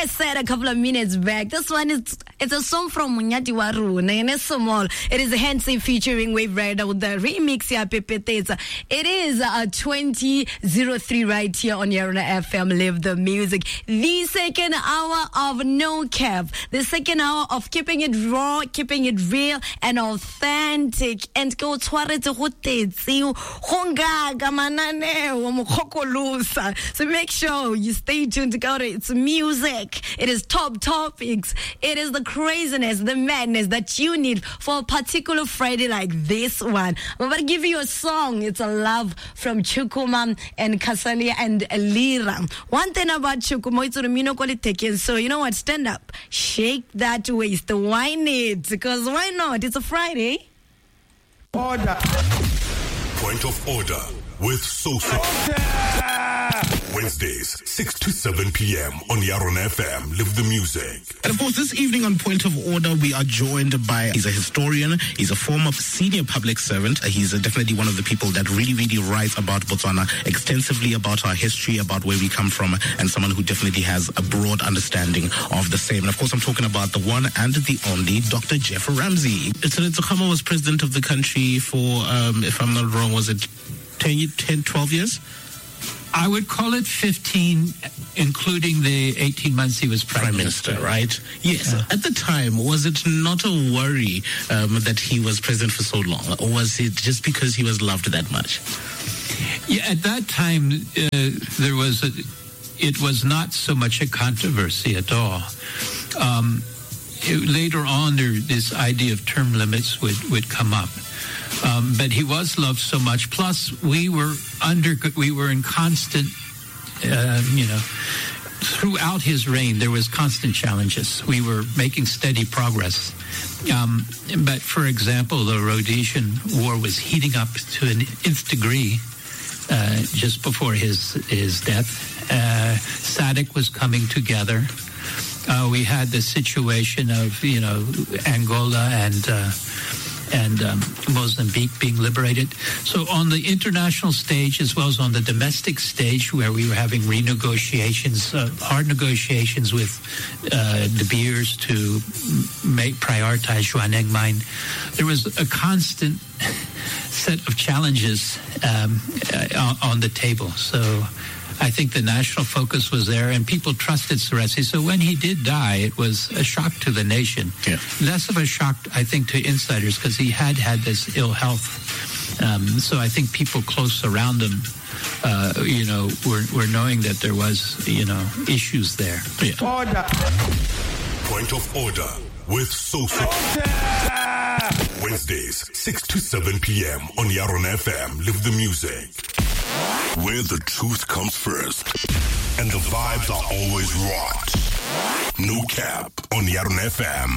I said a couple of minutes back, this one it's a song from Munyati Waruna and it's small. It is Hansi featuring Wave Rider with the remix ya Pepeteza. It is 20:03 right here on Yarona FM. Live the music. The second hour of No Cap. The second hour of keeping it raw, keeping it real and authentic. And go twaretse go tetsi honga kamanane wa mokokolusa. So make sure you stay tuned to go to it's music. It is top topics. It is the craziness, the madness that you need for a particular Friday like this one. I'm about to give you a song. It's a love from Chukuma and Kasalia and Lira. One thing about Chukuma, it's a mino quality. So you know what? Stand up, shake that waist, whine it, because why not? It's a Friday. Order. Point of Order with Sosa. Wednesdays, 6 to 7 p.m. on Yarona FM. Live the music. And of course, this evening on Point of Order, we are joined by, he's a historian, he's a former senior public servant. He's definitely one of the people that really writes about Botswana extensively, about our history, about where we come from, and someone who definitely has a broad understanding of the same. And of course, I'm talking about the one and the only Dr. Jeff Ramsey. Tsakama was president of the country for, if I'm not wrong, was it 12 years? I would call it 15, including the 18 months he was Prime Minister. Right? Yes. Yeah. At the time, was it not a worry that he was president for so long? Or was it just because he was loved that much? Yeah, at that time, it was not so much a controversy at all. Later on, this idea of term limits would come up. But he was loved so much. Plus, we were in constant, throughout his reign, there was constant challenges. We were making steady progress. But for example, the Rhodesian War was heating up to an nth degree just before his death. SADC was coming together. We had the situation of, Angola and Mozambique being liberated. So on the international stage as well as on the domestic stage, where we were having renegotiations, hard negotiations with De Beers to prioritize Zhuaneng mine, there was a constant set of challenges on the table. So I think the national focus was there, and people trusted Seretse. So when he did die, it was a shock to the nation. Yeah. Less of a shock, I think, to insiders, because he had this ill health. So I think people close around him, were knowing that there was, issues there. Yeah. Order. Point of Order with Sosa. Wednesdays, 6 to 7 p.m. on Yarona FM. Live the music. Where the truth comes first and the vibes are always rocked. No Cap on Yarona FM.